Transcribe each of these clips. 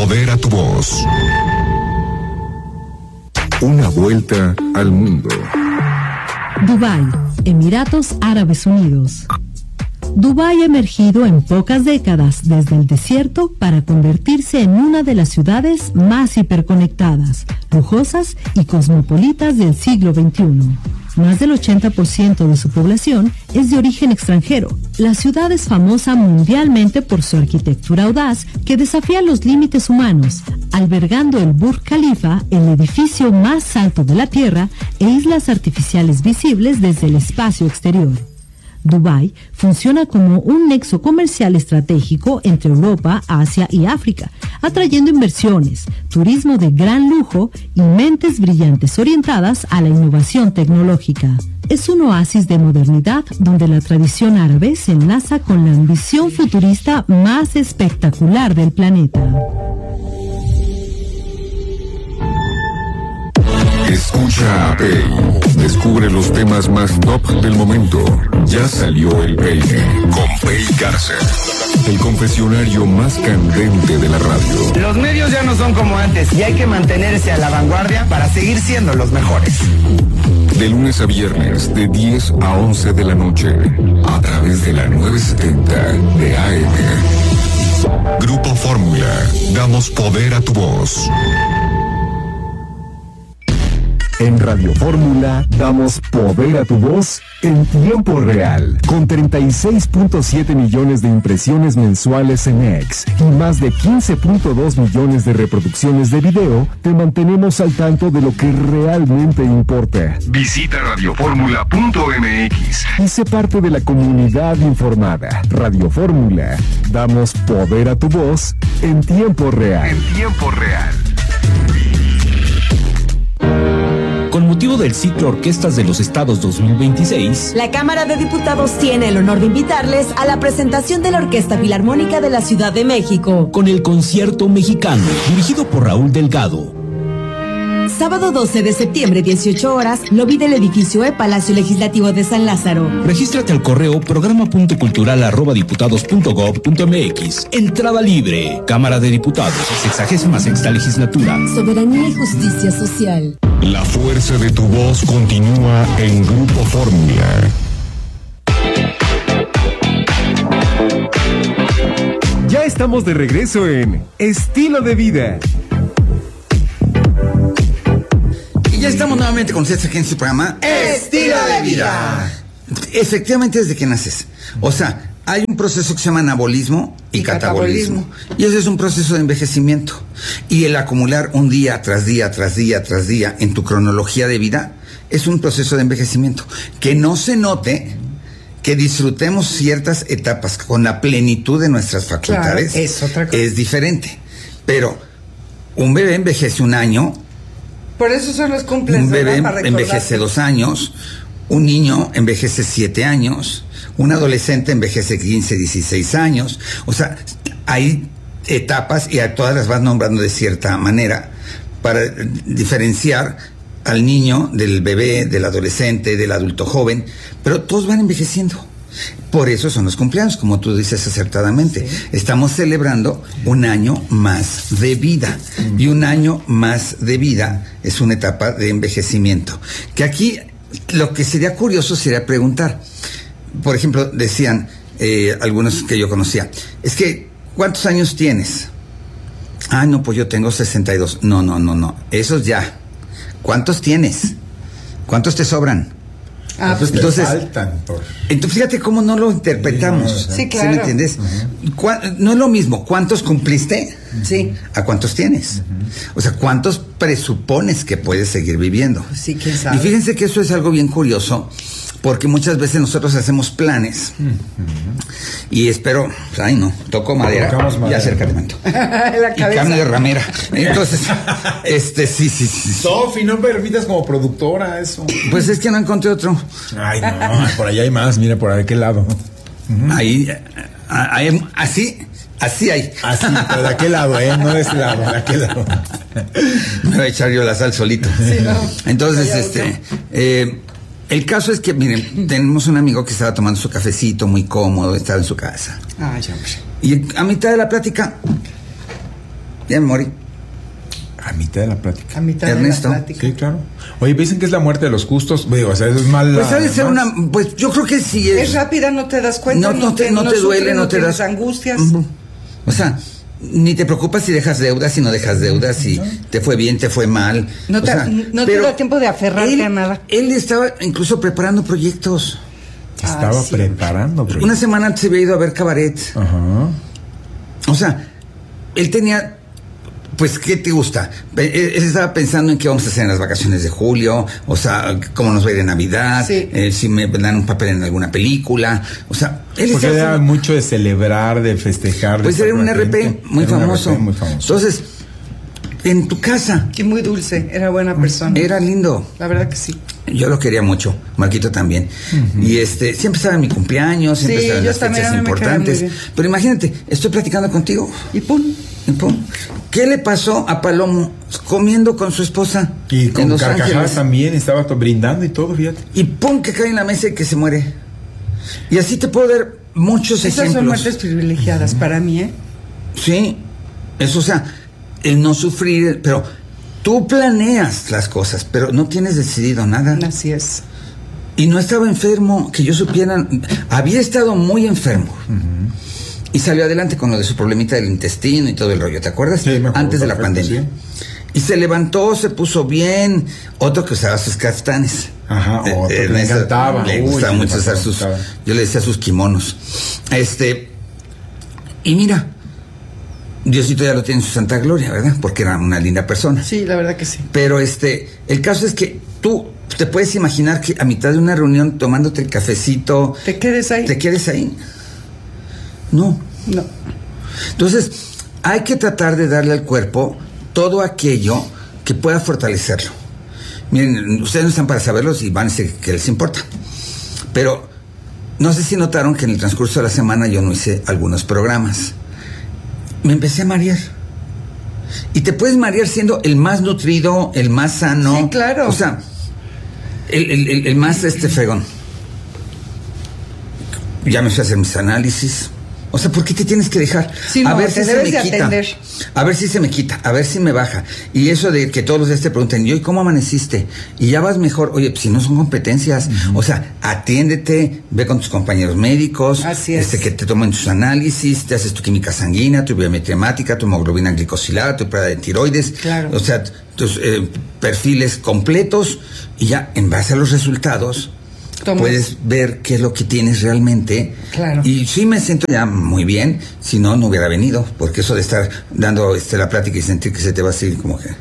poder a tu voz. Una vuelta al mundo. Dubái, Emiratos Árabes Unidos. Dubái ha emergido en pocas décadas desde el desierto para convertirse en una de las ciudades más hiperconectadas, lujosas y cosmopolitas del siglo XXI. Más del 80% de su población es de origen extranjero. La ciudad es famosa mundialmente por su arquitectura audaz que desafía los límites humanos, albergando el Burj Khalifa, el edificio más alto de la Tierra, e islas artificiales visibles desde el espacio exterior. Dubái funciona como un nexo comercial estratégico entre Europa, Asia y África, atrayendo inversiones, turismo de gran lujo y mentes brillantes orientadas a la innovación tecnológica. Es un oasis de modernidad donde la tradición árabe se enlaza con la ambición futurista más espectacular del planeta. Escucha a Pay. Descubre los temas más top del momento. Ya salió el peine con Pay Cárcel. El confesionario más candente de la radio. Los medios ya no son como antes y hay que mantenerse a la vanguardia para seguir siendo los mejores. De lunes a viernes, de 10 a 11 de la noche, a través de la 970 de AM. Grupo Fórmula. Damos poder a tu voz. En Radio Fórmula damos poder a tu voz en tiempo real, con 36.7 millones de impresiones mensuales en X y más de 15.2 millones de reproducciones de video. Te mantenemos al tanto de lo que realmente importa. Visita radioformula.mx y sé parte de la comunidad informada. Radio Fórmula, damos poder a tu voz en tiempo real. En tiempo real. Con motivo del ciclo Orquestas de los Estados 2026, la Cámara de Diputados tiene el honor de invitarles a la presentación de la Orquesta Filarmónica de la Ciudad de México, con el Concierto Mexicano, dirigido por Raúl Delgado. Sábado 12 de septiembre, 18 horas, lobby del edificio Palacio Legislativo de San Lázaro. Regístrate al correo programa.cultural@diputados.gov.mx. Entrada libre. Cámara de Diputados, 66ª legislatura. Soberanía y justicia social. La fuerza de tu voz continúa en Grupo Fórmula. Ya estamos de regreso en Estilo de Vida. Y ya estamos nuevamente con ustedes aquí en este programa Estilo de Vida. Efectivamente, desde que naces. O sea, hay un proceso que se llama anabolismo y catabolismo. Y ese es un proceso de envejecimiento. Y el acumular un día tras día, tras día, tras día en tu cronología de vida es un proceso de envejecimiento. Que no se note, que disfrutemos ciertas etapas con la plenitud de nuestras facultades, claro, es otra cosa. Es diferente. Pero un bebé envejece un año. Por eso son los cumples. Un bebé envejece 2 años. Un niño envejece 7 años. Un adolescente envejece 15, 16 años. O sea, hay etapas y a todas las vas nombrando de cierta manera para diferenciar al niño del bebé, del adolescente, del adulto joven, pero todos van envejeciendo. Por eso son los cumpleaños, como tú dices acertadamente. Sí. Estamos celebrando un año más de vida. Y un año más de vida es una etapa de envejecimiento. Que aquí lo que sería curioso sería preguntar. Por ejemplo, decían algunos que yo conocía, es que, ¿cuántos años tienes? Ah, no, pues yo tengo 62. No. Esos ya. ¿Cuántos tienes? ¿Cuántos te sobran? Pues entonces, faltan entonces, fíjate cómo no lo interpretamos. Sí, claro. ¿Sí me entiendes? No es lo mismo cuántos cumpliste a cuántos tienes. O sea, cuántos presupones que puedes seguir viviendo. Sí, quién sabe. Y fíjense que eso es algo bien curioso, porque muchas veces nosotros hacemos planes y espero, toco madera y acercamiento y carne de ramera. Entonces, sí. Sofi, no permitas como productora eso. Pues es que no encontré otro. Ay, no, por allá hay más, mira por aquel lado. Ahí, así hay. Así, pero de aquel lado, no de ese lado, de aquel lado. Me voy a echar yo la sal solito. Sí, no. Entonces, el caso es que, miren, tenemos un amigo que estaba tomando su cafecito muy cómodo, estaba en su casa. Ay, hombre. Y a mitad de la plática, Ya me morí. A mitad de la plática. A mitad Ernesto. de la plática. Sí, claro. Oye, dicen que es la muerte de los justos. Digo, o sea, eso es mal. Pues ha de ser una... Pues yo creo que sí Es rápida, no te das cuenta. No te duele, no te das... angustias. O sea, ni te preocupas si dejas deudas, si no dejas deudas, si te fue bien, te fue mal. No te da tiempo de aferrarte a nada. Él estaba incluso preparando proyectos. Estaba preparando proyectos. Una semana antes se había ido a ver Cabaret. Ajá. O sea, él tenía... Pues, ¿qué te gusta? Él estaba pensando en qué vamos a hacer en las vacaciones de julio, o sea, cómo nos va a ir de Navidad, si me dan un papel en alguna película, o sea... Porque era mucho de celebrar, de festejar. Pues era un RP muy famoso. Entonces, en tu casa... Y muy dulce, era buena persona. Era lindo. La verdad que sí. Yo lo quería mucho, Marquito también. Y siempre estaba en mi cumpleaños, siempre estaba en las fechas importantes. Pero imagínate, estoy platicando contigo. Y pum. ¿Qué le pasó a Palomo comiendo con su esposa? Y con Los carcajadas Ángeles? También, estaba brindando y todo, fíjate. Y pum, que cae en la mesa y que se muere. Y así te puedo dar muchos ejemplos. Esas son muertes privilegiadas para mí, ¿eh? Sí, eso, o sea, el no sufrir, pero tú planeas las cosas, pero no tienes decidido nada. Así es. Y no estaba enfermo, que yo supiera, había estado muy enfermo. Y salió adelante con lo de su problemita del intestino y todo el rollo, ¿te acuerdas? Sí, me acuerdo, antes de la pandemia. Sí. Y se levantó, se puso bien. Otro que usaba sus castanes. Ajá, otro que le encantaba. Le gustaba mucho usar sus... Yo le decía sus kimonos. Y mira, Diosito ya lo tiene en su santa gloria, ¿verdad? Porque era una linda persona. Sí, la verdad que sí. Pero el caso es que tú te puedes imaginar que a mitad de una reunión, tomándote el cafecito... ¿Te quedes ahí? No. Entonces, hay que tratar de darle al cuerpo todo aquello que pueda fortalecerlo. Miren, ustedes no están para saberlo y van a decir que les importa. Pero no sé si notaron que en el transcurso de la semana yo no hice algunos programas. Me empecé a marear. Y te puedes marear siendo el más nutrido, el más sano. Sí, claro. O sea, el más fregón. Ya me fui a hacer mis análisis. O sea, ¿por qué te tienes que dejar? Sí, a no, ver si se me quita. Atender. A ver si se me quita, a ver si me baja. Y eso de que todos los días te pregunten, ¿y cómo amaneciste? Y ya vas mejor. Oye, pues si no son competencias, o sea, atiéndete, ve con tus compañeros médicos. Así es. Que te tomen tus análisis, te haces tu química sanguínea, tu biometría hemática, tu hemoglobina glicosilada, tu prueba de tiroides. Claro. O sea, tus perfiles completos. Y ya, en base a los resultados... puedes ver qué es lo que tienes realmente. Claro. Y sí me siento ya muy bien, si no, no hubiera venido, porque eso de estar dando la plática y sentir que se te va a seguir como que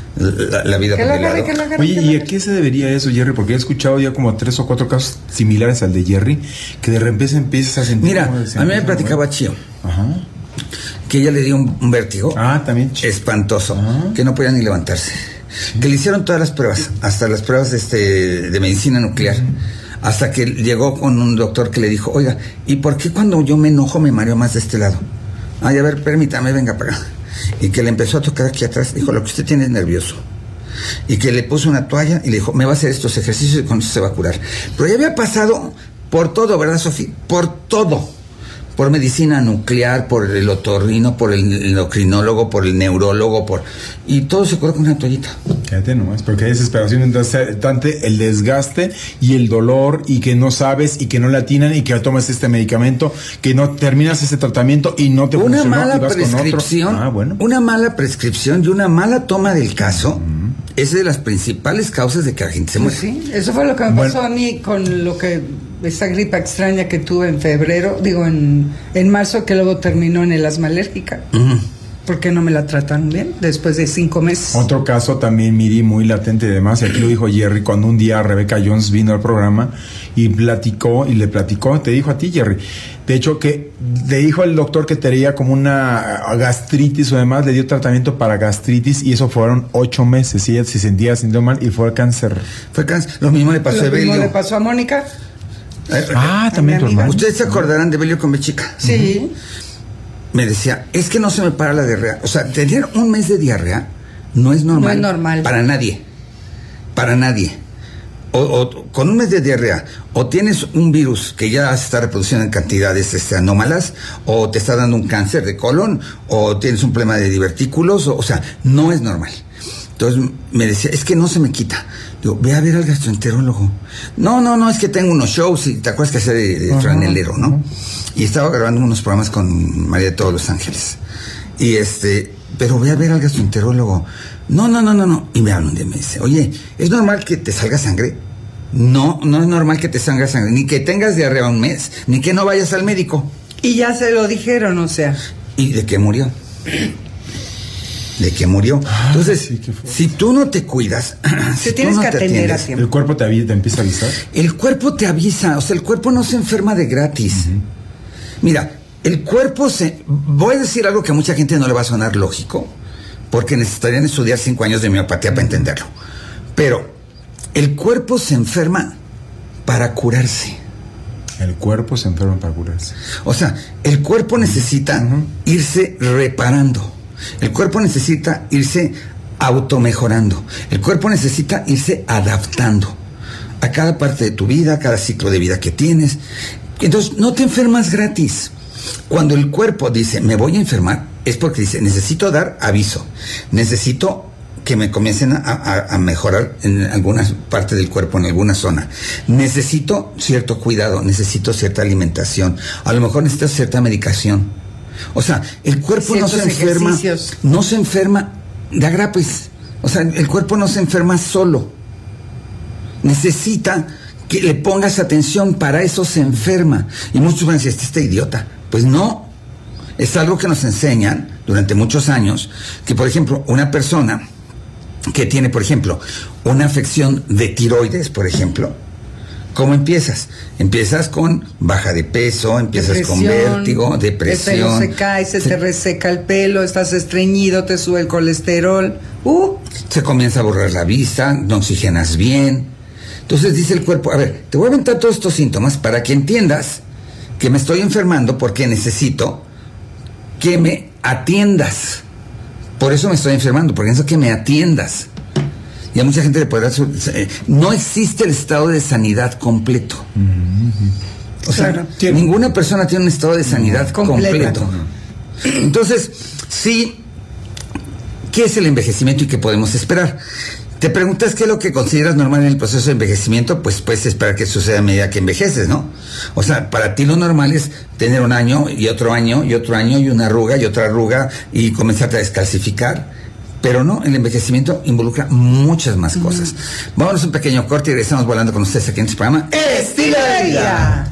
la vida por el lado. Oye, ¿y a qué se debería eso, Jerry? Porque he escuchado ya como 3 o 4 casos similares al de Jerry, que de repente empiezas a sentir... Mira, a mí me platicaba Chío. Ajá. Que ella le dio un vértigo. También. Espantoso. Que no podía ni levantarse. Sí. Que le hicieron todas las pruebas, hasta las pruebas de medicina nuclear. Hasta que llegó con un doctor que le dijo, oiga, ¿y por qué cuando yo me enojo me mareo más de este lado? A ver, permítame, venga para acá. Y que le empezó a tocar aquí atrás, dijo, lo que usted tiene es nervioso. Y que le puso una toalla y le dijo, me va a hacer estos ejercicios y con eso se va a curar. Pero ya había pasado por todo, ¿verdad, Sofía? Por todo. Por medicina nuclear, por el otorrino, por el endocrinólogo, por el neurólogo, y todo se curó con una toallita. Fíjate nomás, porque hay desesperación, entonces tanto el desgaste y el dolor, y que no sabes, y que no le atinan, y que tomas este medicamento, que no terminas ese tratamiento y no te funcionó, mala y vas prescripción, con otro. Bueno. Una mala prescripción y una mala toma del caso es de las principales causas de que la gente se muere. Sí, eso fue lo que me pasó a mí con lo que... esa gripa extraña que tuve en febrero, en marzo, que luego terminó en el asma alérgica. Porque no me la tratan bien después de 5 meses. Otro caso también, Miri, muy latente y demás, y aquí lo dijo Jerry, cuando un día Rebeca Jones vino al programa y le platicó, te dijo a ti, Jerry, de hecho que le dijo al doctor que tenía como una gastritis o demás, le dio tratamiento para gastritis y eso fueron 8 meses, y ella se sentía mal y fue cáncer. Fue cáncer, lo mismo le pasó a Evelio. Lo mismo le pasó a Mónica. También tu hermano. ¿Ustedes se acordarán de Evelio con Bechica? Sí. Me decía, es que no se me para la diarrea. O sea, tener un mes de diarrea no es normal. No es normal. Para nadie. Para nadie. o con un mes de diarrea, o tienes un virus que ya se está reproduciendo en cantidades anómalas, o te está dando un cáncer de colon, o tienes un problema de divertículos, o sea, no es normal. Entonces me decía, es que no se me quita. Digo, ve a ver al gastroenterólogo. No, es que tengo unos shows, y te acuerdas que hacer de franelero, ¿no? Y estaba grabando unos programas con María de todos los Ángeles. Y pero ve a ver al gastroenterólogo. No. Y me habla un día y me dice, oye, ¿es normal que te salga sangre? No es normal que te salga sangre, ni que tengas diarrea un mes, ni que no vayas al médico. Y ya se lo dijeron, o sea. ¿Y de qué murió? Entonces, sí, si tú no te cuidas, te tienes que atender a tiempo. ¿El cuerpo te empieza a avisar? El cuerpo te avisa, o sea, el cuerpo no se enferma de gratis. Mira, el cuerpo voy a decir algo que a mucha gente no le va a sonar lógico, porque necesitarían estudiar 5 años de miopatía para entenderlo. Pero el cuerpo se enferma para curarse. El cuerpo se enferma para curarse. O sea, el cuerpo necesita irse reparando. El cuerpo necesita irse automejorando. El cuerpo necesita irse adaptando a cada parte de tu vida, a cada ciclo de vida que tienes. Entonces, no te enfermas gratis. Cuando el cuerpo dice, me voy a enfermar, es porque dice, necesito dar aviso. Necesito que me comiencen a mejorar en alguna parte del cuerpo, en alguna zona. Necesito cierto cuidado, necesito cierta alimentación. A lo mejor necesito cierta medicación. O sea, el cuerpo no se enferma de agrapes. O sea, el cuerpo no se enferma solo. Necesita que le pongas atención, para eso se enferma. Y muchos van a decir, este idiota. Pues no. Es algo que nos enseñan durante muchos años, que por ejemplo, una persona que tiene, por ejemplo, una afección de tiroides, por ejemplo, ¿cómo empiezas? Empiezas con baja de peso, empiezas con vértigo, depresión. El pelo se cae, se te reseca el pelo, estás estreñido, te sube el colesterol. Se comienza a borrar la vista, no oxigenas bien. Entonces dice el cuerpo, a ver, te voy a aventar todos estos síntomas para que entiendas que me estoy enfermando porque necesito que me atiendas. Por eso me estoy enfermando, porque necesito que me atiendas. Y a mucha gente le podrá... no existe el estado de sanidad completo. O sea, ninguna persona tiene un estado de sanidad completo. Entonces, sí, ¿qué es el envejecimiento y qué podemos esperar? Te preguntas qué es lo que consideras normal en el proceso de envejecimiento, pues puedes esperar que suceda a medida que envejeces, ¿no? O sea, para ti lo normal es tener un año y otro año y otro año y una arruga y otra arruga y comenzarte a descalcificar. Pero no, el envejecimiento involucra muchas más cosas. Vámonos a un pequeño corte y regresamos volando con ustedes aquí en este programa Estilo de Vida.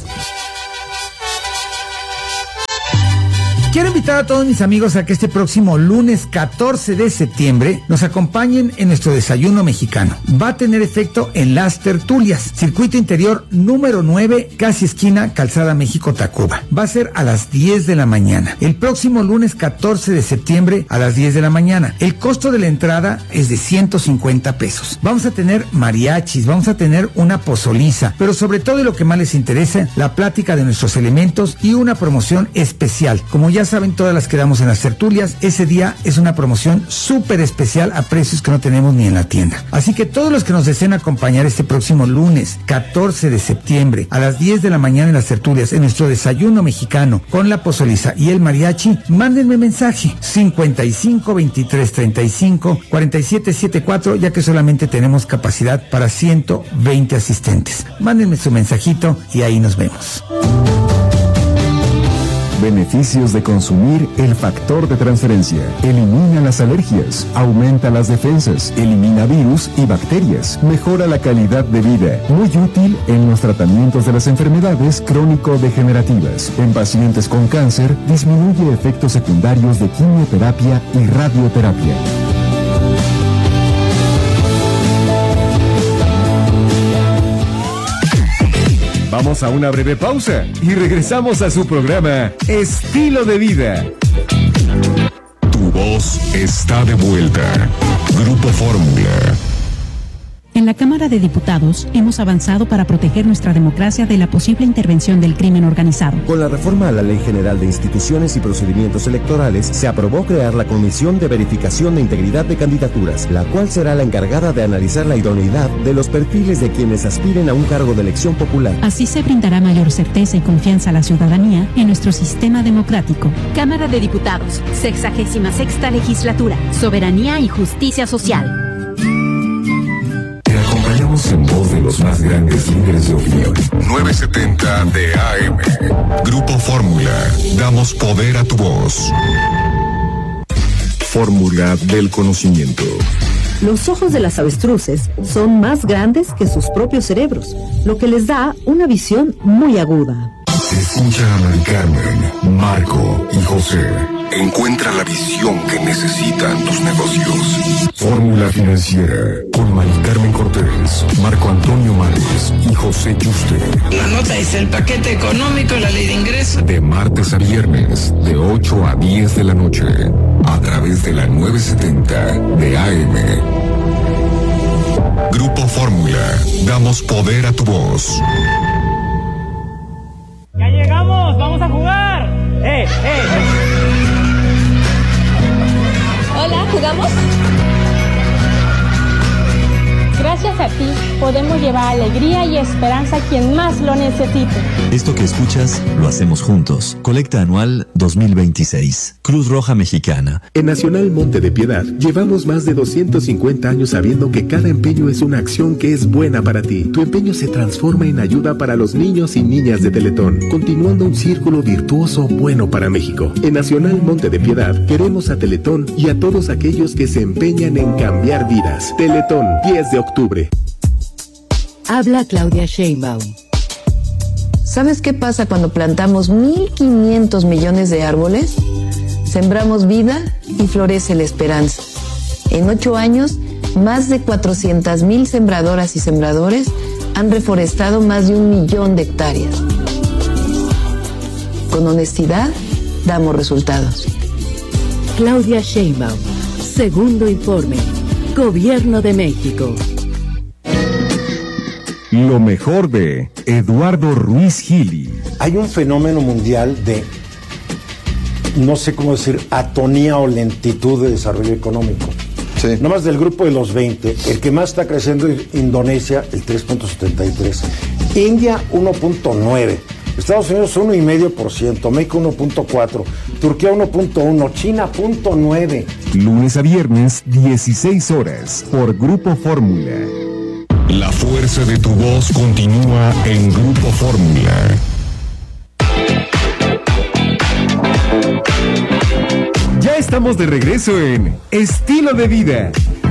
Quiero invitar a todos mis amigos a que este próximo lunes 14 de septiembre nos acompañen en nuestro desayuno mexicano. Va a tener efecto en Las Tertulias, circuito interior número 9, casi esquina Calzada México-Tacuba. Va a ser a las 10 de la mañana. El próximo lunes 14 de septiembre a las 10 de la mañana. El costo de la entrada es de 150 pesos. Vamos a tener mariachis, vamos a tener una pozoliza, pero sobre todo, y lo que más les interesa, la plática de nuestros elementos y una promoción especial. Como ya saben, todas las que damos en Las Tertulias, ese día es una promoción súper especial a precios que no tenemos ni en la tienda. Así que todos los que nos deseen acompañar este próximo lunes 14 de septiembre a las 10 de la mañana en Las Tertulias, en nuestro desayuno mexicano con la pozoliza y el mariachi, mándenme mensaje 55 23 35 47 74, ya que solamente tenemos capacidad para 120 asistentes. Mándenme su mensajito y ahí nos vemos. Beneficios de consumir el factor de transferencia. Elimina las alergias, aumenta las defensas, elimina virus y bacterias, mejora la calidad de vida. Muy útil en los tratamientos de las enfermedades crónico-degenerativas. En pacientes con cáncer, disminuye efectos secundarios de quimioterapia y radioterapia. Vamos a una breve pausa y regresamos a su programa Estilo de Vida. Tu voz está de vuelta. Grupo Fórmula. En la Cámara de Diputados hemos avanzado para proteger nuestra democracia de la posible intervención del crimen organizado. Con la reforma a la Ley General de Instituciones y Procedimientos Electorales, se aprobó crear la Comisión de Verificación de Integridad de Candidaturas, la cual será la encargada de analizar la idoneidad de los perfiles de quienes aspiren a un cargo de elección popular. Así se brindará mayor certeza y confianza a la ciudadanía en nuestro sistema democrático. Cámara de Diputados, 66ª Legislatura, Soberanía y Justicia Social. En voz de los más grandes líderes de opinión. 970 de AM. Grupo Fórmula. Damos poder a tu voz. Fórmula del conocimiento. Los ojos de las avestruces son más grandes que sus propios cerebros, lo que les da una visión muy aguda. Escucha a Mari Carmen, Marco y José. Encuentra la visión que necesitan tus negocios. Fórmula Financiera con Mari Carmen Cortés, Marco Antonio Márquez y José Yuste. La nota es el paquete económico y la ley de ingresos. De martes a viernes, de 8 a 10 de la noche, a través de la 970 de AM. Grupo Fórmula, damos poder a tu voz. ¡Ya llegamos! ¡Vamos a jugar! Hola, ¿jugamos? Gracias a ti podemos llevar alegría y esperanza a quien más lo necesite. Esto que escuchas lo hacemos juntos. Colecta anual 2026. Cruz Roja Mexicana. En Nacional Monte de Piedad llevamos más de 250 años sabiendo que cada empeño es una acción que es buena para ti. Tu empeño se transforma en ayuda para los niños y niñas de Teletón, continuando un círculo virtuoso bueno para México. En Nacional Monte de Piedad queremos a Teletón y a todos aquellos que se empeñan en cambiar vidas. Teletón, 10 de octubre. Habla Claudia Sheinbaum. ¿Sabes qué pasa cuando plantamos 1.500 millones de árboles? Sembramos vida y florece la esperanza. En 8 años, más de 400,000 sembradoras y sembradores han reforestado más de 1 millón de hectáreas. Con honestidad, damos resultados. Claudia Sheinbaum, segundo informe. Gobierno de México. Lo mejor de Eduardo Ruiz Gili. Hay un fenómeno mundial de, no sé cómo decir, atonía o lentitud de desarrollo económico. Sí. Nomás del grupo de los 20, el que más está creciendo es Indonesia, el 3.73. India, 1.9. Estados Unidos, 1,5%. México, 1.4. Turquía, 1.1. China, 0.9. Lunes a viernes, 16 horas, por Grupo Fórmula. La fuerza de tu voz continúa en Grupo Fórmula. Ya estamos de regreso en Estilo de Vida.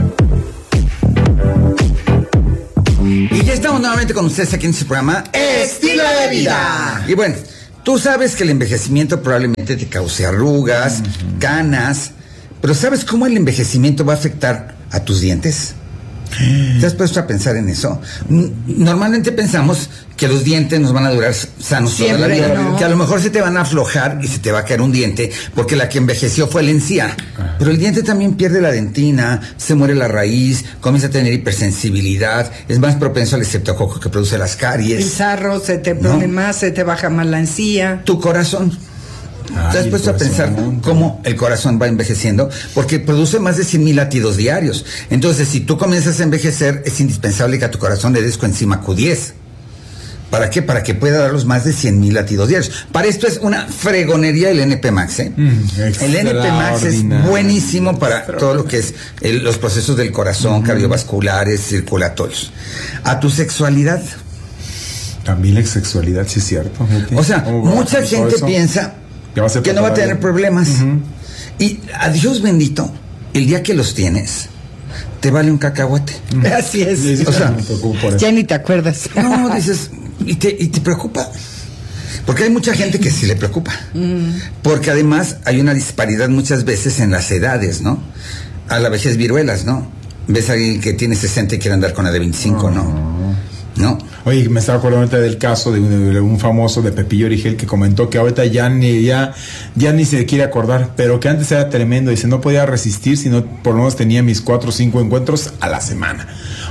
Y ya estamos nuevamente con ustedes aquí en este programa Estilo de Vida. Y bueno, tú sabes que el envejecimiento probablemente te cause arrugas, canas, pero ¿sabes cómo el envejecimiento va a afectar a tus dientes? ¿Te has puesto a pensar en eso? Normalmente pensamos que los dientes nos van a durar sanos siempre, toda la vida, no. Que a lo mejor se te van a aflojar y se te va a caer un diente porque la que envejeció fue la encía. Pero el diente también pierde la dentina, se muere la raíz, comienza a tener hipersensibilidad, es más propenso al estreptococo que produce las caries. El sarro se te pone más, se te baja más la encía. Tu corazón. ¿Te has puesto a pensar cómo el corazón va envejeciendo? Porque produce más de 100,000 latidos diarios. Entonces, si tú comienzas a envejecer, es indispensable que a tu corazón le des coenzima Q10. ¿Para qué? Para que pueda dar los más de 100,000 latidos diarios. Para esto es una fregonería el NP Max, ¿eh? El NP Max es buenísimo para todo lo que es los procesos del corazón, cardiovasculares, circulatorios. A tu sexualidad. También la sexualidad, sí es cierto. O sea, mucha gente piensa que no va a tener problemas. Y a Dios bendito, el día que los tienes, te vale un cacahuate. Así es. O sea, ya ni te acuerdas. No, dices, y te preocupa. Porque hay mucha gente que sí le preocupa. Porque además hay una disparidad muchas veces en las edades, ¿no? A la vejez viruelas, ¿no? Ves a alguien que tiene 60 y quiere andar con la de 25, ¿no? Oye, me estaba acordando ahorita del caso de un famoso de Pepillo Origel que comentó que ahorita ya ni se quiere acordar, pero que antes era tremendo. Dice, no podía resistir, sino por lo menos tenía mis 4 o 5 encuentros a la semana.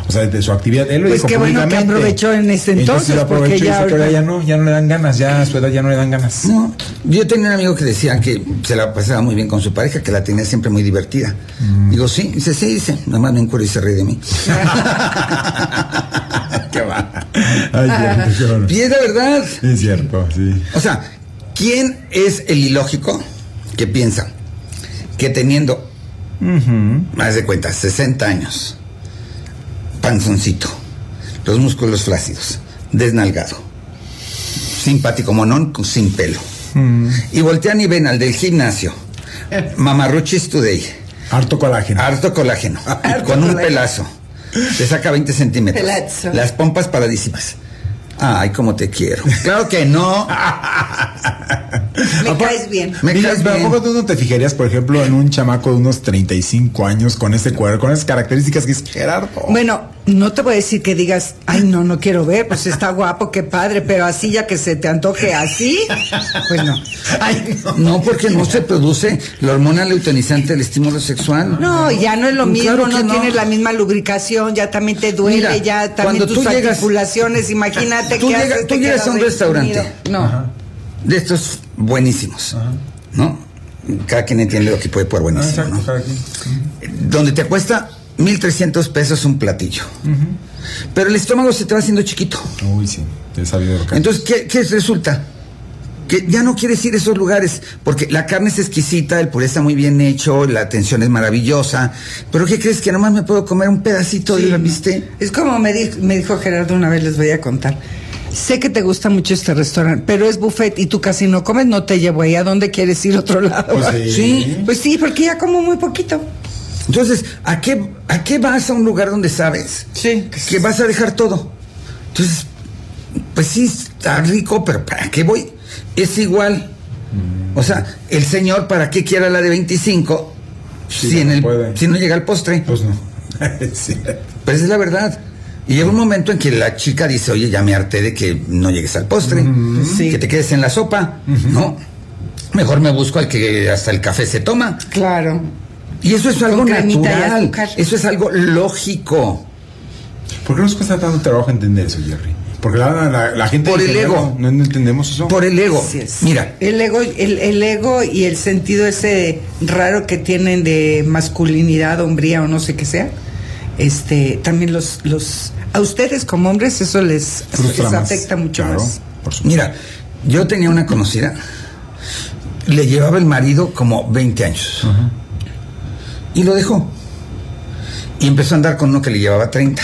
O sea, de su actividad. Él lo pues dijo qué bueno que aprovechó en ese entonces. Lo aprovechó porque y dice que ahora ya no le dan ganas, ya a su edad ya no le dan ganas. No, yo tenía un amigo que decía que se la pasaba muy bien con su pareja, que la tenía siempre muy divertida. Digo, sí, dice, nada más me encuero y se ríe de mí. Qué va. Ay, y es la verdad. Es cierto, sí. O sea, ¿quién es el ilógico que piensa que teniendo más de cuenta 60 años, panzoncito, los músculos flácidos, desnalgado, simpático monón sin pelo, y voltean y ven al del gimnasio, mamarruchis today, harto colágeno, con un pelazo, te saca 20 centímetros, Pelazo. las pompas paradísimas? Ay, cómo te quiero. Claro que no. Me caes bien. ¿A poco tú no te fijarías, por ejemplo, en un chamaco de unos 35 años con ese cuerpo, con esas características que es Gerardo? Bueno, no te voy a decir que digas, ay, no quiero ver, pues está guapo, qué padre, pero así ya que se te antoje así, pues no. Ay, no, porque no se produce la hormona luteinizante del estímulo sexual. No, ya no es lo mismo, claro que no tienes la misma lubricación, ya también te duele, mira, ya también tus articulaciones, imagínate tú que llegas a un restaurante. No. Ajá. De estos buenísimos, ¿no? Cada quien entiende lo que puede por buenísimo, exacto, ¿no? cada quien. Donde te cuesta 1,300 pesos un platillo. Pero el estómago se te va haciendo chiquito. Uy, sí, he sabido lo que entonces, ¿qué resulta? Que ya no quieres ir a esos lugares, porque la carne es exquisita, el puré está muy bien hecho, la atención es maravillosa, pero ¿qué crees? Que nomás me puedo comer un pedacito de la bistec. Es como me dijo Gerardo una vez, les voy a contar. Sé que te gusta mucho este restaurante, pero es buffet y tú casi no comes, no te llevo ahí. ¿A dónde quieres ir? ¿Otro lado? Pues sí. Pues sí, porque ya como muy poquito. Entonces, ¿a qué vas a un lugar donde sabes que vas a dejar todo? Entonces, pues sí, está rico, pero ¿para qué voy? Es igual. O sea, el señor, ¿para qué quiera la de 25 si no llega al postre? Pues no. Sí. Pero esa es la verdad. Y llega un momento en que la chica dice, oye, ya me harté de que no llegues al postre, que te quedes en la sopa, ¿no? Mejor me busco al que hasta el café se toma. Claro. Y eso es algo natural, eso es algo lógico. ¿Por qué nos cuesta tanto trabajo entender eso, Jerry? Porque la gente... Por el ego. No entendemos eso. Por el ego. Mira. El ego y el sentido ese raro que tienen de masculinidad, hombría o no sé qué sea. También a ustedes como hombres eso les afecta mucho más. Mira, yo tenía una conocida, le llevaba el marido como 20 años y lo dejó y empezó a andar con uno que le llevaba 30.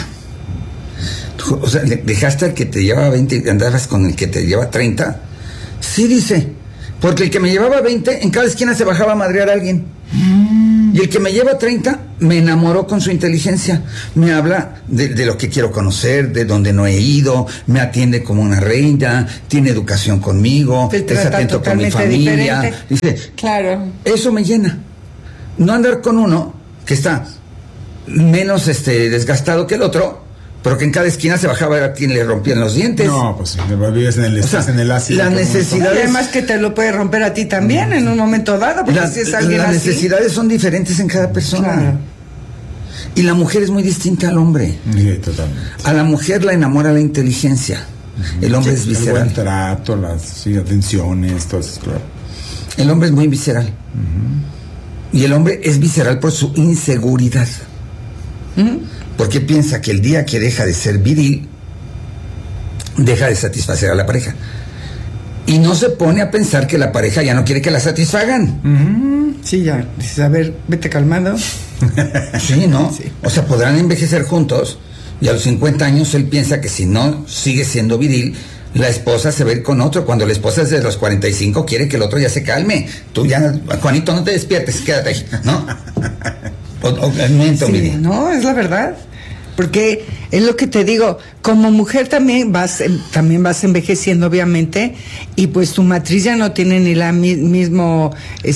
O sea, dejaste al que te llevaba 20 y andabas con el que te lleva 30. Sí, dice, porque el que me llevaba 20 en cada esquina se bajaba a madrear a alguien. Y el que me lleva 30 me enamoró con su inteligencia. Me habla de lo que quiero conocer, de donde no he ido, me atiende como una reina, tiene educación conmigo, es atento con mi familia. Diferente. Dice, claro. Eso me llena. No andar con uno que está menos desgastado que el otro, pero que en cada esquina se bajaba a ver a quien le rompían los dientes. No, pues vives en el ácido. Las necesidades... Además que te lo puede romper a ti también en un momento dado, porque si es alguien las así... necesidades son diferentes en cada persona. Claro. Y la mujer es muy distinta al hombre. Sí, totalmente. A la mujer la enamora la inteligencia. El hombre es visceral. El buen trato, las atenciones, todo eso, claro. El hombre es muy visceral. Y el hombre es visceral por su inseguridad. Porque piensa que el día que deja de ser viril, deja de satisfacer a la pareja. Y no se pone a pensar que la pareja ya no quiere que la satisfagan. Sí, ya. Dices, a ver, vete calmando. Sí, ¿no? Sí. O sea, podrán envejecer juntos y a los 50 años él piensa que si no sigue siendo viril, la esposa se va a ir con otro. Cuando la esposa es de los 45 quiere que el otro ya se calme. Tú ya, Juanito, no te despiertes, quédate ahí, ¿no? Sí, no, es la verdad. Porque es lo que te digo, como mujer también vas envejeciendo, obviamente, y pues tu matriz ya no tiene ni la mismo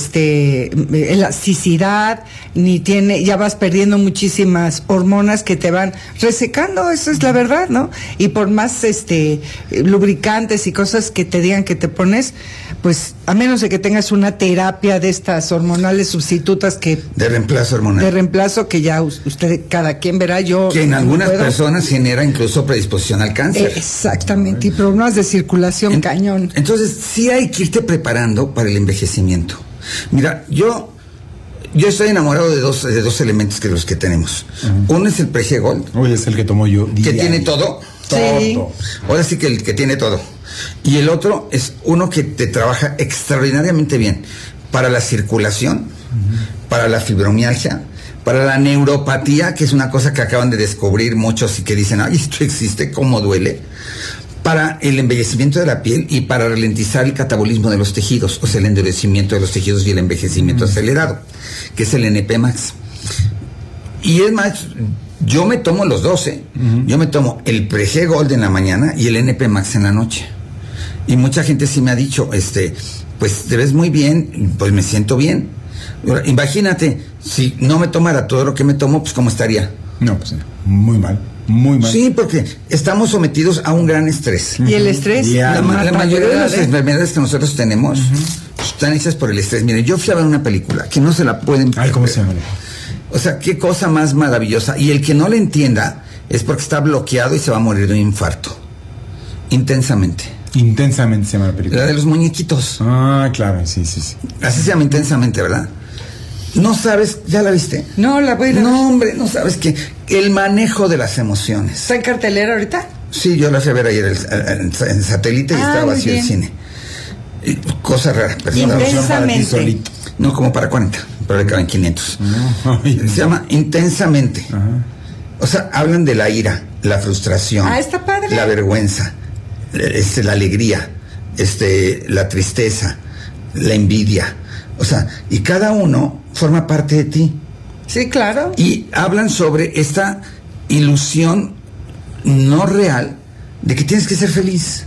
elasticidad, ni ya vas perdiendo muchísimas hormonas que te van resecando, eso es la verdad, ¿no? Y por más lubricantes y cosas que te digan que te pones, pues a menos de que tengas una terapia de estas hormonales sustitutas de reemplazo hormonal. De reemplazo que ya usted, cada quien verá, yo... Que en algunas personas genera incluso predisposición al cáncer. Exactamente, y problemas de circulación cañón. Entonces, sí hay que irte preparando para el envejecimiento. Mira, yo estoy enamorado de dos elementos que los que tenemos. Uno es el Prege Gold. Uy, es el que tomo yo. Que tiene todo. Sí. Ahora sí que el que tiene todo. Y el otro es uno que te trabaja extraordinariamente bien para la circulación, para la fibromialgia, para la neuropatía, que es una cosa que acaban de descubrir muchos y que dicen, ay, esto existe, cómo duele, para el embellecimiento de la piel y para ralentizar el catabolismo de los tejidos, o sea, el endurecimiento de los tejidos y el envejecimiento acelerado, que es el NP Max. Y es más, yo me tomo los dos, Yo me tomo el Prege Gold en la mañana y el NP Max en la noche. Y mucha gente sí me ha dicho, pues te ves muy bien, pues me siento bien. Imagínate, si no me tomara todo lo que me tomo, pues ¿cómo estaría? No, pues muy mal, muy mal. Sí, porque estamos sometidos a un gran estrés. Y el estrés, la mayoría de las enfermedades que nosotros tenemos están hechas por el estrés. Miren, yo fui a ver una película que no se la pueden perder. ¿Cómo se llama? O sea, qué cosa más maravillosa. Y el que no le entienda es porque está bloqueado y se va a morir de un infarto. Intensamente. Intensamente se llama la película. La de los muñequitos. Ah, claro, sí. Así se llama Intensamente, ¿verdad? No sabes, ¿ya la viste? No, la voy a ir a ver. No, hombre, no sabes que el manejo de las emociones. ¿Está en cartelera ahorita? Sí, yo la fui a ver ayer en satélite y estaba vacío el cine. Cosa rara. Intensamente. No, como para 40, pero le caben 500. Se llama Intensamente. O sea, hablan de la ira, la frustración, está padre. La vergüenza, la alegría, la tristeza, la envidia. O sea, y cada uno forma parte de ti. Sí, claro. Y hablan sobre esta ilusión no real de que tienes que ser feliz.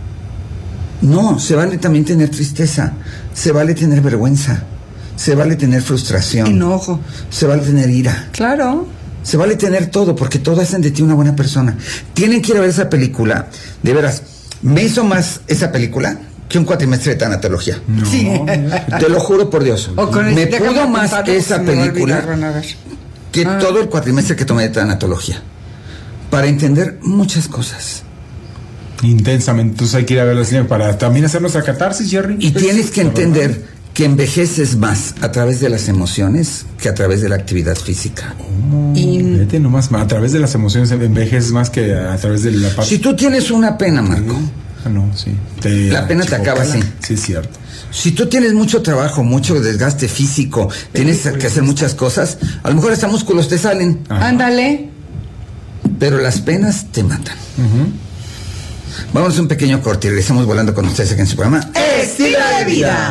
No, se vale también tener tristeza, se vale tener vergüenza, se vale tener frustración, enojo, se vale tener ira. Claro. Se vale tener todo, porque todo hacen de ti una buena persona. Tienen que ir a ver esa película. De veras, me hizo más esa película que un cuatrimestre de tanatología. No. Sí. Te lo juro por Dios. Me pudo más esa película que todo el cuatrimestre que tomé de tanatología. Para entender muchas cosas. Intensamente. Entonces hay que ir a ver la cine para también hacer nuestra catarsis, Jerry. Y tienes que entender que envejeces más a través de las emociones que a través de la actividad física. Vete nomás, a través de las emociones envejeces más que a través de la parte. Si tú tienes una pena, Marco. No, sí. La pena te acaba así. Sí, es cierto. Si tú tienes mucho trabajo, mucho desgaste físico, tienes que hacer muchas cosas, a lo mejor hasta músculos te salen. Ándale. Pero las penas te matan. Vamos a un pequeño corte y regresamos volando con ustedes aquí en su programa Estilo de Vida.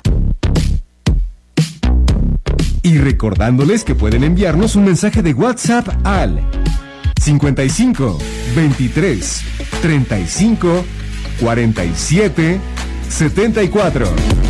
Y recordándoles que pueden enviarnos un mensaje de WhatsApp al 55 23 35 47 74.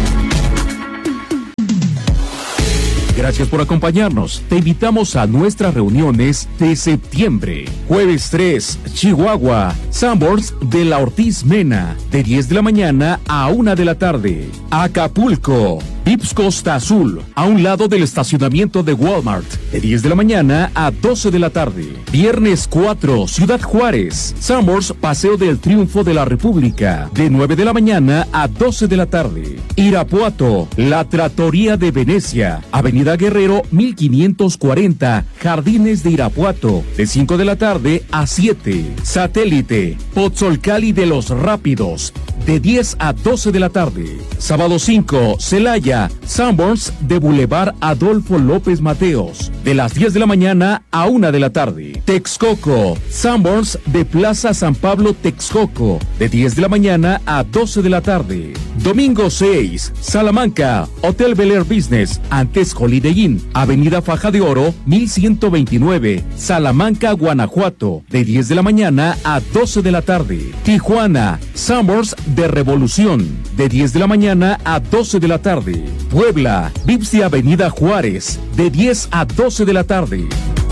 Gracias por acompañarnos. Te invitamos a nuestras reuniones de septiembre. Jueves 3, Chihuahua, Sanborns de la Ortiz Mena, de 10 de la mañana a 1 de la tarde. Acapulco, Vips Costa Azul, a un lado del estacionamiento de Walmart, de 10 de la mañana a 12 de la tarde. Viernes 4, Ciudad Juárez, Sanborns Paseo del Triunfo de la República, de 9 de la mañana a 12 de la tarde. Irapuato, La Trattoria de Venecia, Avenida Guerrero 1540, Jardines de Irapuato, de 5 de la tarde a 7. Satélite, Pozzolcali de los Rápidos, de 10 a 12 de la tarde. Sábado 5, Celaya, Sanborns de Boulevard Adolfo López Mateos, de las 10 de la mañana a 1 de la tarde. Texcoco, Sanborns de Plaza San Pablo Texcoco, de 10 de la mañana a 12 de la tarde. Domingo 6, Salamanca, Hotel Bel Air Business, antes Holiday Inn, Avenida Faja de Oro, 1129, Salamanca, Guanajuato, de 10 de la mañana a 12 de la tarde. Tijuana, Sanborns de Revolución, de 10 de la mañana a 12 de la tarde. Puebla, Vips de Avenida Juárez, de 10 a 12 de la tarde.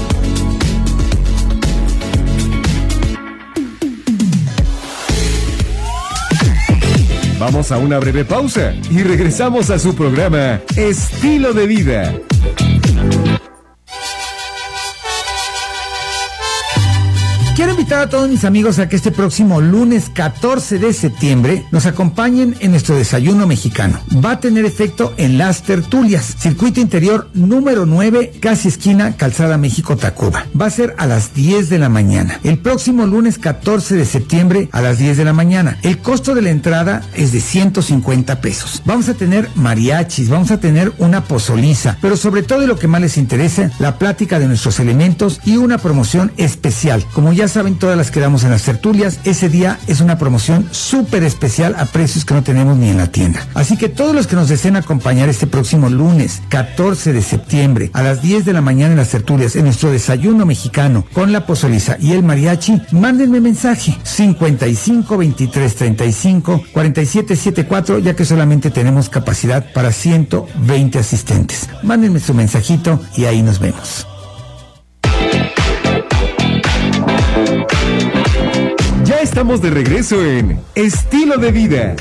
Vamos a una breve pausa y regresamos a su programa Estilo de Vida. Quiero invitar a todos mis amigos a que este próximo lunes 14 de septiembre nos acompañen en nuestro desayuno mexicano. Va a tener efecto en Las Tertulias, circuito interior número 9, casi esquina Calzada México-Tacuba. Va a ser a las 10 de la mañana. El próximo lunes 14 de septiembre a las 10 de la mañana. El costo de la entrada es de 150 pesos. Vamos a tener mariachis, vamos a tener una pozoliza, pero sobre todo y lo que más les interesa, la plática de nuestros elementos y una promoción especial. Como ya saben, todas las que damos en Las Tertulias, ese día es una promoción súper especial a precios que no tenemos ni en la tienda. Así que todos los que nos deseen acompañar este próximo lunes 14 de septiembre a las 10 de la mañana en Las Tertulias, en nuestro desayuno mexicano con la pozoliza y el mariachi, mándenme mensaje 55 23 35 47 74, ya que solamente tenemos capacidad para 120 asistentes. Mándenme su mensajito y ahí nos vemos. Ya estamos de regreso en Estilo de Vida.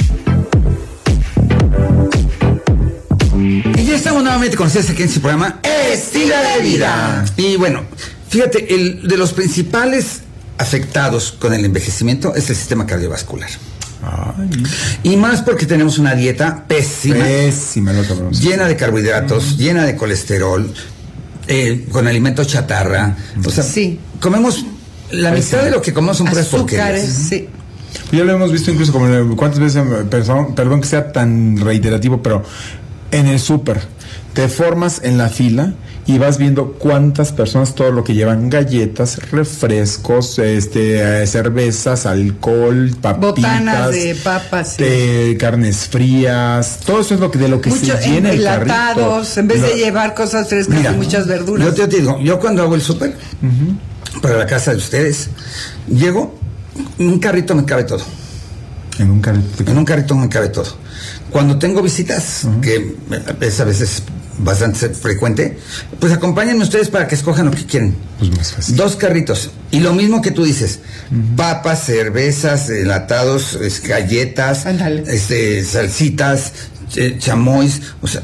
Y ya estamos nuevamente con ustedes aquí en su programa Estilo de Vida. Y bueno, fíjate, el de los principales afectados con el envejecimiento es el sistema cardiovascular. Ay. Y más porque tenemos una dieta pésima, llena de carbohidratos, llena de colesterol, con alimentos chatarra. O sea, sí, comemos la mitad de lo que comemos son puras porquerías. Sí. Ya lo hemos visto incluso como cuántas veces, perdón que sea tan reiterativo, pero en el súper te formas en la fila y vas viendo cuántas personas, todo lo que llevan, galletas, refrescos, cervezas, alcohol, papitas, botanas de papas, carnes frías, todo eso es de lo que mucho se llena el carrito. En vez de llevar cosas frescas. Mira, y muchas verduras. Yo te digo, yo cuando hago el súper, para la casa de ustedes, llego, en un carrito me cabe todo. En un carrito me cabe todo. Cuando tengo visitas, que es a veces bastante frecuente, pues acompáñenme ustedes para que escojan lo que quieren. Pues más fácil. 2 carritos. Y lo mismo que tú dices, papas, cervezas, enlatados, galletas, salsitas, chamois, o sea,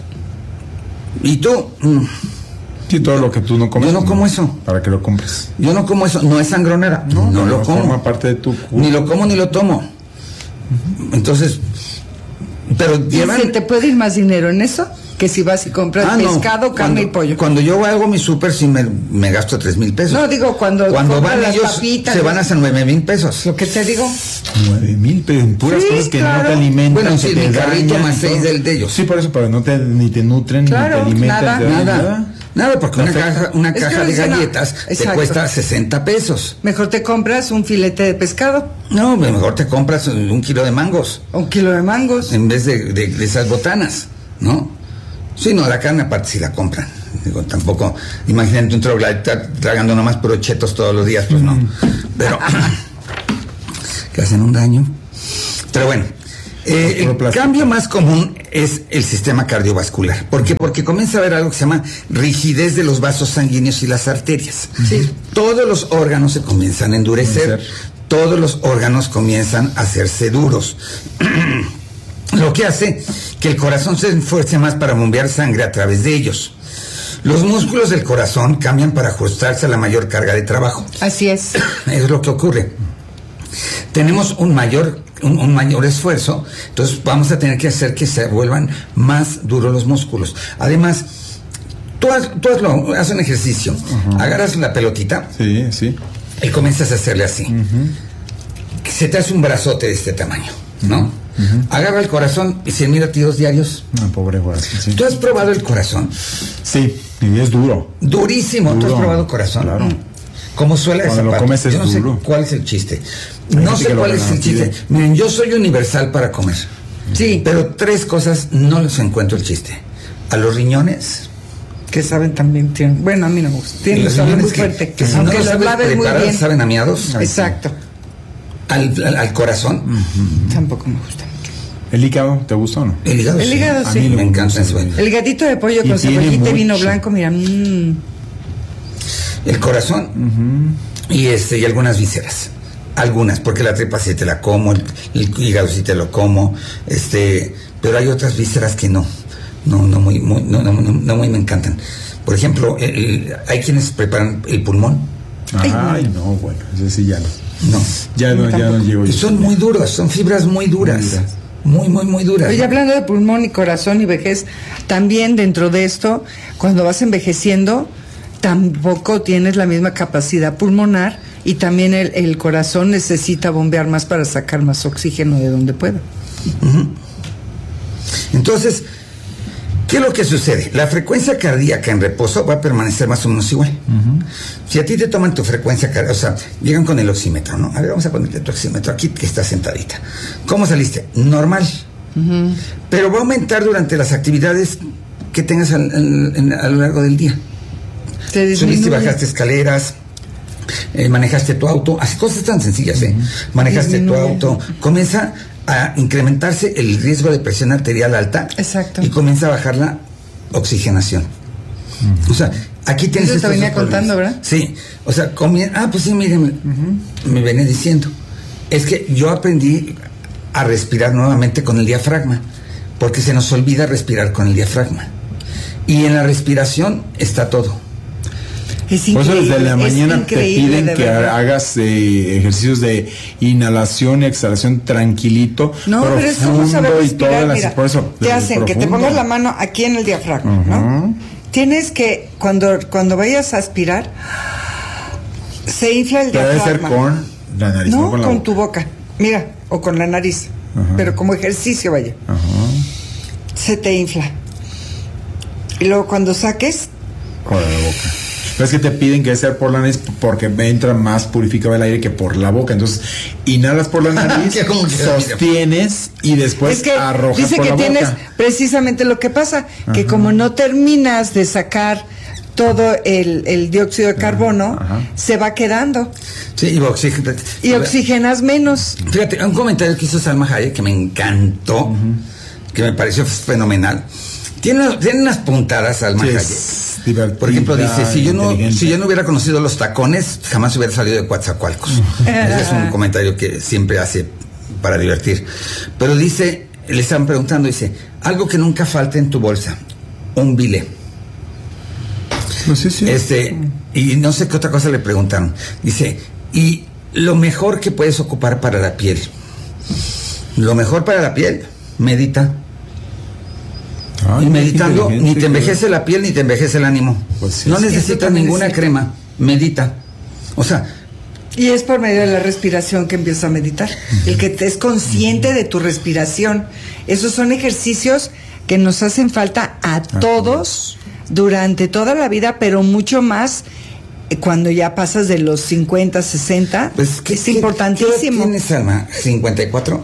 y tú... Sí, todo lo que tú no comes. Yo no como eso. Para que lo compres. Yo no como eso. No es sangronera. No lo como. Forma parte de tu... Ni lo como ni lo tomo. Entonces, pero llevan... ¿Y te puede ir más dinero en eso? Que si vas y compras pescado, carne y pollo. Cuando yo hago mi súper, sí me gasto 3,000 pesos. No, digo, cuando van ellos, papitas, se van hasta 9,000 pesos. Lo que te digo. 9,000 pesos en puras cosas que no te alimentan. Bueno, sí, mi carrito más 6 de ellos. Sí, por eso, pero ni te nutren, ni te alimentan. Nada, porque una caja de galletas te cuesta 60 pesos. Mejor te compras un filete de pescado. No, mejor te compras 1 kilo de mangos. 1 kilo de mangos. En vez de esas botanas, ¿no? Sí, no, la carne aparte sí la compran. Digo, tampoco, imagínate un troglodita tragando nomás puros chetos todos los días, pues no. Pero, que hacen un daño. Pero bueno, el cambio más común es el sistema cardiovascular. ¿Por qué? Porque comienza a haber algo que se llama rigidez de los vasos sanguíneos y las arterias. Sí. Todos los órganos se comienzan a endurecer. Todos los órganos comienzan a hacerse duros. Lo que hace que el corazón se esfuerce más para bombear sangre a través de ellos. Los músculos del corazón cambian para ajustarse a la mayor carga de trabajo. Así es. Es lo que ocurre. Tenemos un mayor esfuerzo, entonces vamos a tener que hacer que se vuelvan más duros los músculos. Además, tú haz un ejercicio. Agarras la pelotita. Sí. Y comienzas a hacerle así. Se te hace un brazote de este tamaño, ¿no? Agarra el corazón y 100,000 latidos diarios. No, pobre corazón, sí. ¿Tú has probado el corazón? Sí, y es duro. Durísimo. ¿Tú has probado corazón? Claro. ¿Cómo suele esa Cuando lo parte? comes es yo no duro. sé cuál es el chiste. No sé cuál es el chiste. Miren, yo soy universal para comer. Sí. Pero 3 cosas no les encuentro el chiste. A los riñones. Que saben también, tienen. Bueno, a mí no me gusta. Tienen un sabor muy fuerte. Que si aunque no los laves muy bien. saben a miados. Exacto. Al corazón. Tampoco me gusta mucho. ¿El hígado te gusta o no? El hígado sí. A mí me encanta eso. El gatito de pollo con cebollita y vino blanco, mira. El corazón. Y algunas vísceras. Algunas, porque la tripa sí te la como, el hígado sí te lo como, pero hay otras vísceras que no muy me encantan. Por ejemplo, hay quienes preparan el pulmón. Ay, no, bueno, ese sí ya no. No. Ya no llego yo. Son muy duros, son fibras muy duras. Muy duras. Oye, hablando de pulmón y corazón y vejez, también dentro de esto, cuando vas envejeciendo, tampoco tienes la misma capacidad pulmonar y también el corazón necesita bombear más para sacar más oxígeno de donde pueda. Entonces, ¿qué es lo que sucede? La frecuencia cardíaca en reposo va a permanecer más o menos igual. Si a ti te toman tu frecuencia cardíaca, o sea, llegan con el oxímetro, ¿no? A ver, vamos a ponerle tu oxímetro aquí que está sentadita. ¿Cómo saliste? Normal. Pero va a aumentar durante las actividades que tengas a lo largo del día. Subiste y bajaste escaleras, manejaste tu auto, así cosas tan sencillas, manejaste tu auto, comienza a incrementarse el riesgo de presión arterial alta. Exacto. Y comienza a bajar la oxigenación. O sea, aquí tienes eso te venía contando, ¿verdad? Sí, o sea, pues sí, miren, me venía diciendo, es que yo aprendí a respirar nuevamente con el diafragma, porque se nos olvida respirar con el diafragma. Y en la respiración está todo. Es increíble. Por eso desde la mañana te piden que hagas ejercicios de inhalación y exhalación tranquilito. No, pero es como saber respirar. Mira, por eso, te hacen que te pongas la mano aquí en el diafragma, ¿no? Tienes que, cuando vayas a aspirar, se infla el diafragma. Debe ser con la nariz, no con la boca. Tu boca. Mira, o con la nariz. Pero como ejercicio, vaya. Se te infla. Y luego cuando saques, con la boca. Pero es que te piden que sea por la nariz porque entra más purificado el aire que por la boca. Entonces, inhalas por la nariz, sostienes y después arrojas dice por que la boca. Tienes precisamente lo que pasa, que como no terminas de sacar todo el dióxido de carbono, se va quedando. Sí, y oxigenas menos. Fíjate, un comentario que hizo Salma Hayek que me encantó, que me pareció fenomenal. Tiene unas puntadas, Salma Hayek. Por ejemplo, dice, si yo no hubiera conocido los tacones, jamás hubiera salido de Coatzacoalcos. Ese es un comentario que siempre hace para divertir. Pero dice, le están preguntando, dice, algo que nunca falta en tu bolsa, un bile. Y no sé qué otra cosa le preguntaron. Dice, y lo mejor que puedes ocupar para la piel. Lo mejor para la piel, medita. Y meditando ni te envejece la piel ni te envejece el ánimo. Pues sí, no necesitas ninguna crema, medita. O sea, y es por medio de la respiración que empiezas a meditar. El que te es consciente de tu respiración. Esos son ejercicios que nos hacen falta a todos durante toda la vida, pero mucho más cuando ya pasas de los 50, 60. Pues es importantísimo. ¿Qué tienes, Alma? ¿54?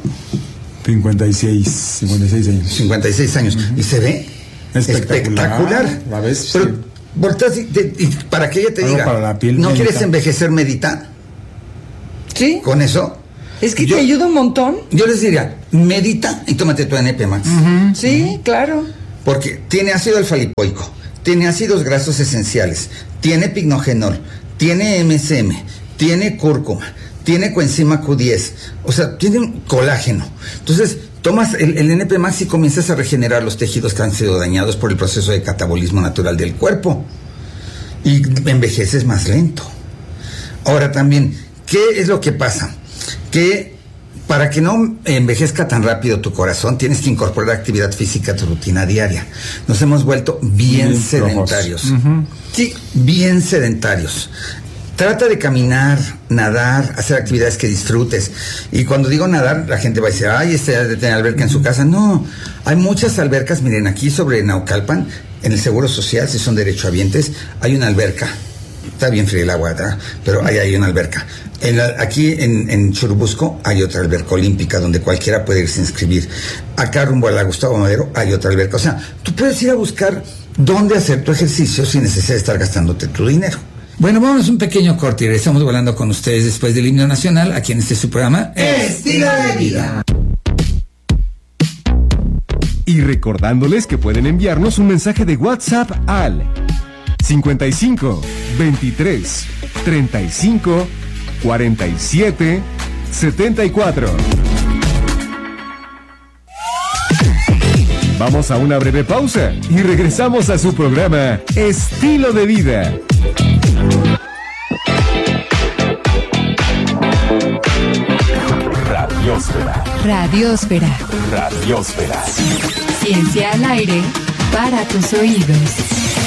56 años. 56 años. Y se ve espectacular. ¿La ves? Pero volteas y para que ella te diga, para la piel, ¿no medita. quieres envejecer, medita? Sí. ¿Con eso? Es que te ayuda un montón. Yo les diría, medita y tómate tu NP Max. Sí, claro. Porque tiene ácido alfa-lipoico, tiene ácidos grasos esenciales, tiene pignogenol, tiene MSM, tiene cúrcuma, tiene coenzima Q10, o sea, tiene un colágeno. Entonces, tomas el NP Max y comienzas a regenerar los tejidos que han sido dañados por el proceso de catabolismo natural del cuerpo. Y envejeces más lento. Ahora también, ¿qué es lo que pasa? Que para que no envejezca tan rápido tu corazón, tienes que incorporar actividad física a tu rutina diaria. Nos hemos vuelto bien sedentarios. Sí, bien sedentarios. Trata de caminar, nadar, hacer actividades que disfrutes. Y cuando digo nadar, la gente va a decir, ay, ha de tener alberca en su casa. No, hay muchas albercas. Miren, aquí sobre Naucalpan, en el Seguro Social, si son derechohabientes, hay una alberca. Está bien fría el agua, ¿verdad? Pero ahí hay una alberca. Aquí en Churubusco hay otra alberca olímpica donde cualquiera puede irse a inscribir. Acá rumbo a la Gustavo Madero hay otra alberca. O sea, tú puedes ir a buscar dónde hacer tu ejercicio sin necesidad de estar gastándote tu dinero. Bueno, vamos a un pequeño corte y regresamos volando con ustedes después del himno nacional aquí en este su programa Estilo de Vida. Y recordándoles que pueden enviarnos un mensaje de WhatsApp al 55 23 35 47 74. Vamos a una breve pausa y regresamos a su programa Estilo de Vida. Radiósfera. Radiósfera. Radiósfera. Ciencia al aire para tus oídos.